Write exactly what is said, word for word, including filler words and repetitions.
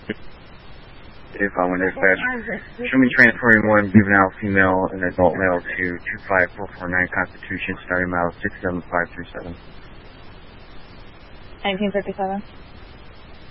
If I went dispatch, show me transporting one juvenile female and adult male to two five four four nine Constitution, starting mile six seven five three seven. nineteen fifty-seven.